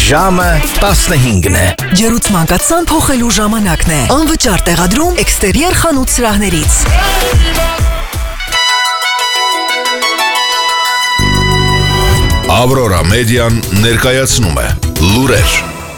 Ժամը 15-ն է։ Ջերուցմանկացան փոխելու ժամանակն է։ Անվճար տեղադրում էքստերիեր խանութ սրահներից։ Ավրորա մեդիան ներկայացնում է լուրեր։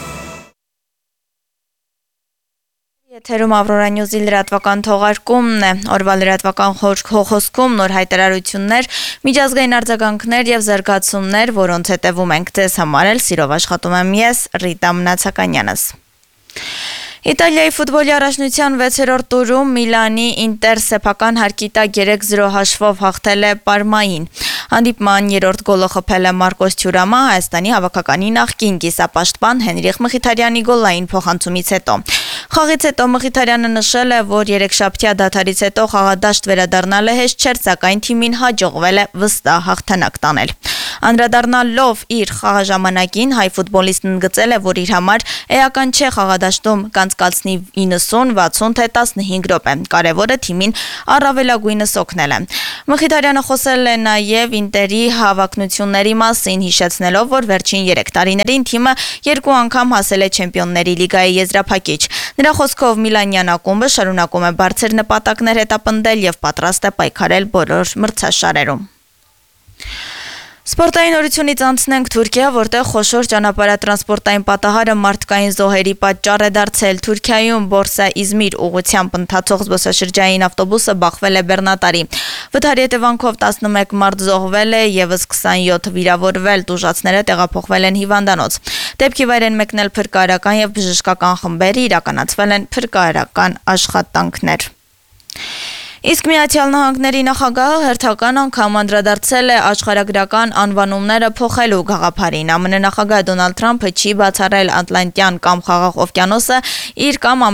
Եթերում Ավրորա Նյուզի լրատվական թողարկումն է, օրվա լրատվական խոսքում նոր հայտարարություններ, միջազգային արձագանքներ և զարգացումներ, որոնց հետևում ենք ձեզ համար էլ, սիրով աշխատում եմ ես, Ռիտա Մնացականյանս։ Իտալիայի ֆուտբոլի առաջնության 6-րդ տուրում Միլանի Ինտեր սեփական հարկի տակ 3-0 հաշվով հաղթել է Պարմային։ Հանդիպման երրորդ գոլը խփել է Մարկոս Թյուրամը, Հայաստանի հավաքականի նախկին կիսապաշտպան Հենրիխ Մխիթարյանի գոլային փոխանցումից հետո։ Խաղից հետո Մխիթարյանը նշել է, որ երեքշաբթյա դադարից հետո խաղադաշտ վերադառնալը հեշտ չէր, սակայն թիմին հաջողվել է վստահ հաղթանակ տանել։ Անդրադառնալով իր խաղաժամանակին, հայ ֆուտբոլիստն ընդգծել է, որ իր համար էական չէ խաղադաշտում կանցկացնի 90-60 թե 15 րոպե։ Կարևորը թիմին առավելագույնս օգնել է։ Մխիթարյանը խոսել է նաև Ինտերի հավակնությունների մասին, հիշեցնելով, որ վերջին 3 տարիներին թիմը 2 անգամ հասել է Չեմպիոնների լիգայի եզրափակիչ։ Նրա խոսքով Միլանյան ակումբը շարունակում է բարձր նպատակներ հետապնդել և պատրաստ է պայքարել բոլոր մրցաշարերում։ Սպորտային նորությունից անցնենք Թուրքիա, որտեղ խոշոր ճանապարհատրանսպորտային պատահարը մարդկային զոհերի պատճառ է դարձել։ Թուրքիայում Բորսա-Իզմիր ուղղությամբ ընթացող զբոսաշրջային ավտոբուսը բախվել է բեռնատարի։ Վթարի հետևանքով 11 մարդ զոհվել է, ևս 27 վիրավորվել, տուժածները տեղափոխվել են հիվանդանոց։ Դեպքի վայր են մեկնել փրկարարական և բժշկական խմբերը, իրականացվել են փրկարարական աշխատանքներ։ Իսկ Միացյալ Նահանգների նախագահը հերթական անգամ անդրադարձել է աշխարհագրական անվանումները փոխելու գաղափարին։ ԱՄՆ նախագահ Դոնալդ Թրամփը չի բացառել Ատլանտյան կամ Խաղաղ օվկիանոսը իր կամ